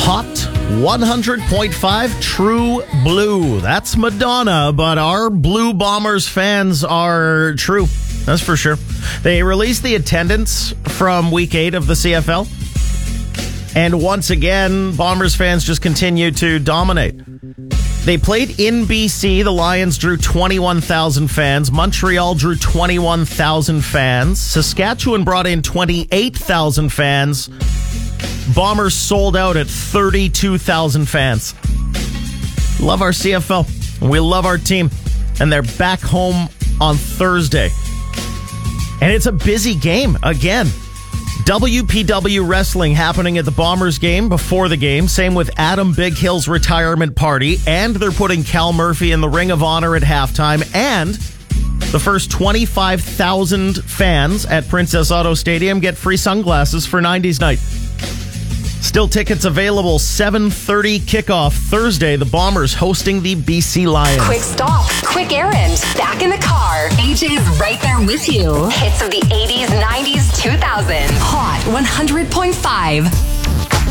Hot 100.5 True Blue. That's Madonna, but our Blue Bombers fans are true. That's for sure. They released the attendance from Week 8 of the CFL. And once again, Bombers fans just continue to dominate. They played in BC. The Lions drew 21,000 fans. Montreal drew 21,000 fans. Saskatchewan brought in 28,000 fans. Bombers sold out at 32,000 fans. Love our CFL. We love our team. And they're back home on Thursday. And it's a busy game again. WPW Wrestling happening at the Bombers game before the game. Same with Adam Big Hill's retirement party. And they're putting Cal Murphy in the Ring of Honor at halftime. And the first 25,000 fans at Princess Auto Stadium get free sunglasses for 90s night. Still tickets available. 7:30 kickoff Thursday. The Bombers hosting the BC Lions. Quick stop. Quick errand. Back in the car. AJ's right there with you. Hits of the 80s, 90s, 2000s. Hot 100.5.